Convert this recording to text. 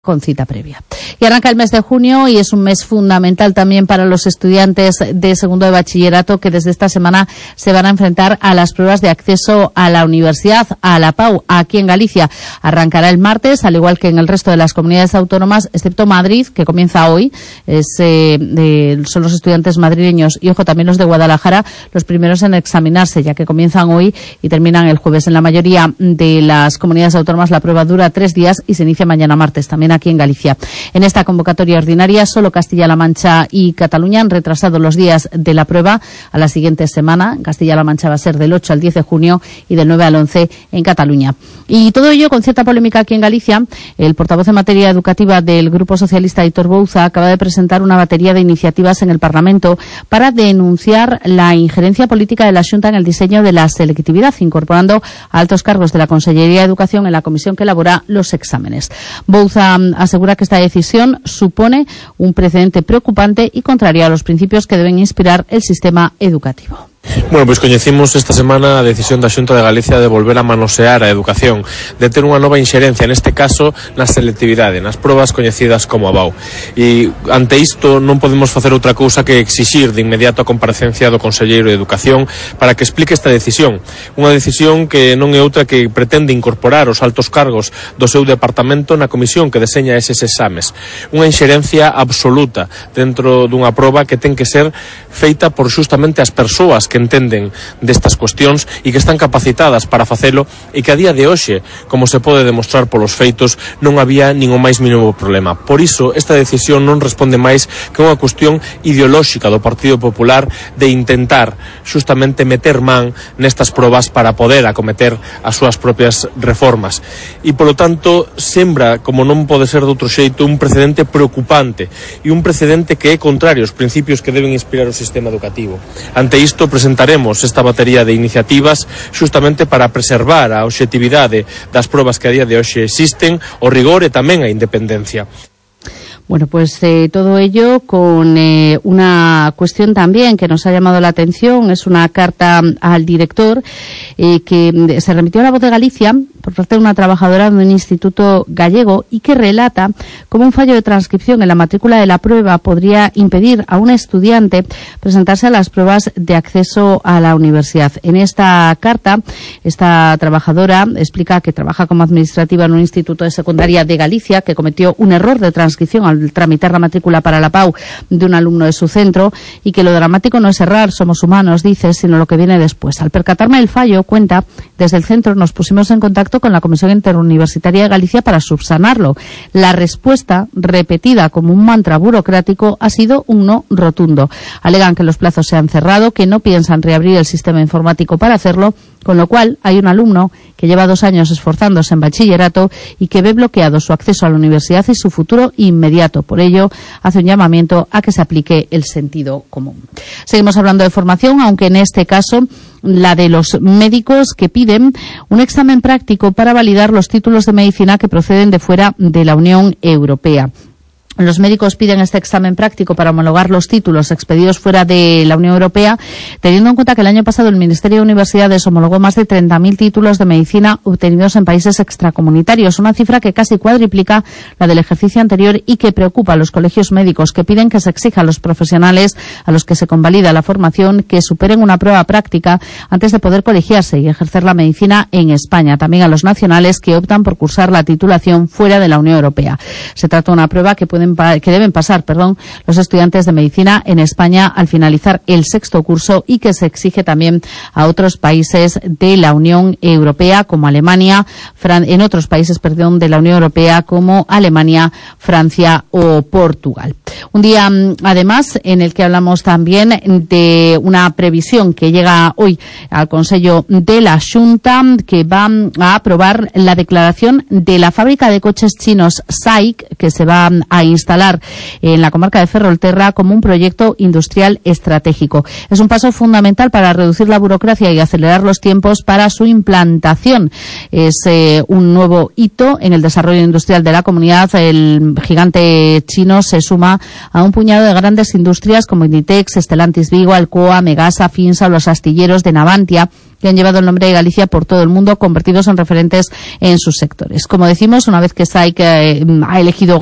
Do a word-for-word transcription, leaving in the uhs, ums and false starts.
con cita previa. Y arranca el mes de junio y es un mes fundamental también para los estudiantes de segundo de bachillerato que desde esta semana se van a enfrentar a las pruebas de acceso a la universidad, a la PAU, aquí en Galicia. Arrancará el martes, al igual que en el resto de las comunidades autónomas, excepto Madrid, que comienza hoy. Es, eh, de, son los estudiantes madrileños y, ojo, también los de Guadalajara, los primeros en examinarse, ya que comienzan hoy y terminan el jueves. En la mayoría de las comunidades autónomas la prueba dura tres días y se inicia mañana martes, también aquí en Galicia. En esta convocatoria ordinaria, solo Castilla-La Mancha y Cataluña han retrasado los días de la prueba a la siguiente semana. Castilla-La Mancha va a ser del ocho al diez de junio y del nueve al once en Cataluña. Y todo ello con cierta polémica aquí en Galicia. El portavoz en materia educativa del Grupo Socialista, Aitor Bouza, acaba de presentar una batería de iniciativas en el Parlamento para denunciar la injerencia política de la Xunta en el diseño de la selectividad, incorporando a altos cargos de la Consellería de Educación en la comisión que elabora los exámenes. Bouza asegura que esta decisión supone un precedente preocupante y contrario a los principios que deben inspirar el sistema educativo. Bueno, pois coñecimos esta semana a decisión da Xunta de Galicia de volver a manosear a educación, de ter unha nova inxerencia, neste caso, na selectividade, nas probas coñecidas como a B A U. E ante isto non podemos facer outra cousa que exixir de inmediato a comparecencia do Conselleiro de Educación para que explique esta decisión. Unha decisión que non é outra que pretende incorporar os altos cargos do seu departamento na comisión que deseña eses exames. Unha inxerencia absoluta dentro dunha proba que ten que ser feita por xustamente as persoas que entenden destas cuestións e que están capacitadas para facelo e que a día de hoxe, como se pode demostrar polos feitos, non había nin o máis mínimo problema. Por iso, esta decisión non responde máis que unha cuestión ideolóxica do Partido Popular de intentar xustamente meter man nestas probas para poder acometer as súas propias reformas. E, polo tanto, sembra, como non pode ser de outro xeito, un precedente preocupante e un precedente que é contrario aos principios que deben inspirar o sistema educativo. Ante isto, presentaremos esta batería de iniciativas xustamente para preservar a obxectividade das probas que a día de hoxe existen, o rigor e tamén a independencia. Bueno, pues eh, todo ello con eh, una cuestión también que nos ha llamado la atención. Es una carta al director eh, que se remitió a La Voz de Galicia por parte de una trabajadora de un instituto gallego y que relata cómo un fallo de transcripción en la matrícula de la prueba podría impedir a un estudiante presentarse a las pruebas de acceso a la universidad. En esta carta, esta trabajadora explica que trabaja como administrativa en un instituto de secundaria de Galicia que cometió un error de transcripción al tramitar la matrícula para la PAU de un alumno de su centro y que lo dramático no es errar, somos humanos, dice, sino lo que viene después. Al percatarme del fallo, cuenta, desde el centro nos pusimos en contacto con la Comisión Interuniversitaria de Galicia para subsanarlo. La respuesta, repetida como un mantra burocrático, ha sido un no rotundo. Alegan que los plazos se han cerrado, que no piensan reabrir el sistema informático para hacerlo, con lo cual hay un alumno que lleva dos años esforzándose en bachillerato y que ve bloqueado su acceso a la universidad y su futuro inmediato. Por ello, hace un llamamiento a que se aplique el sentido común. Seguimos hablando de formación, aunque en este caso la de los médicos que piden un examen práctico para validar los títulos de medicina que proceden de fuera de la Unión Europea. Los médicos piden este examen práctico para homologar los títulos expedidos fuera de la Unión Europea, teniendo en cuenta que el año pasado el Ministerio de Universidades homologó más de treinta mil títulos de medicina obtenidos en países extracomunitarios, una cifra que casi cuadriplica la del ejercicio anterior y que preocupa a los colegios médicos, que piden que se exija a los profesionales a los que se convalida la formación que superen una prueba práctica antes de poder colegiarse y ejercer la medicina en España. También a los nacionales que optan por cursar la titulación fuera de la Unión Europea. Se trata de una prueba que pueden que deben pasar, perdón, los estudiantes de medicina en España al finalizar el sexto curso y que se exige también a otros países de la Unión Europea como Alemania, Fran- en otros países, perdón, de la Unión Europea como Alemania, Francia o Portugal. Un día, además, en el que hablamos también de una previsión que llega hoy al Consejo de la Xunta, que va a aprobar la declaración de la fábrica de coches chinos S A I C, que se va a instalar en la comarca de Ferrolterra como un proyecto industrial estratégico. Es un paso fundamental para reducir la burocracia y acelerar los tiempos para su implantación. Es eh, un nuevo hito en el desarrollo industrial de la comunidad. El gigante chino se suma a un puñado de grandes industrias como Inditex, Stellantis Vigo, Alcoa, Megasa, Finsa o los astilleros de Navantia, que han llevado el nombre de Galicia por todo el mundo, convertidos en referentes en sus sectores. Como decimos, una vez que S A I C eh, ha elegido